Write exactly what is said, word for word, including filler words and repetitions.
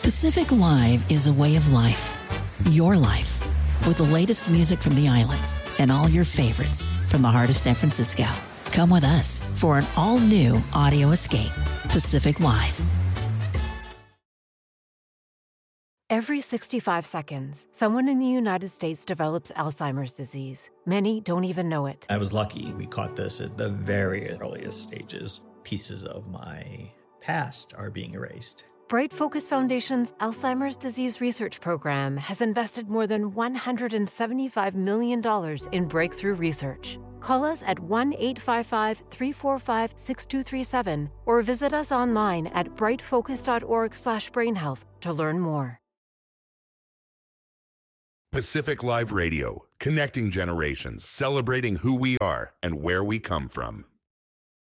Pacific Live is a way of life. Your life. With the latest music from the islands and all your favorites from the heart of San Francisco. Come with us for an all-new audio escape. Pacific Live. Every sixty-five seconds, someone in the United States develops Alzheimer's disease. Many don't even know it. I was lucky. We caught this at the very earliest stages. Pieces of my past are being erased. Bright Focus Foundation's Alzheimer's Disease Research Program has invested more than one hundred seventy-five million dollars in breakthrough research. Call us at one eight five five, three four five, six two three seven or visit us online at brightfocus.org slash brainhealth to learn more. Pacific Live Radio, connecting generations, celebrating who we are and where we come from.